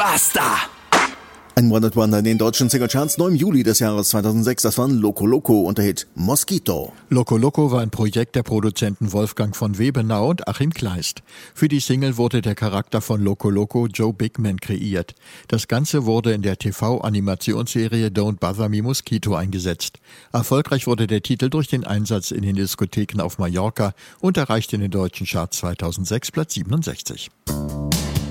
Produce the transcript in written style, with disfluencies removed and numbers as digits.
Basta! Ein One-Hit-Wonder in den deutschen Singlecharts, neu im Juli des Jahres 2006, das waren Loco Loco und der Hit Mosquito. Loco Loco war ein Projekt der Produzenten Wolfgang von Webenau und Achim Kleist. Für die Single wurde der Charakter von Loco Loco Joe Bigman kreiert. Das Ganze wurde in der TV-Animationsserie Don't Bother Me Mosquito eingesetzt. Erfolgreich wurde der Titel durch den Einsatz in den Diskotheken auf Mallorca und erreichte in den deutschen Charts 2006 Platz 67.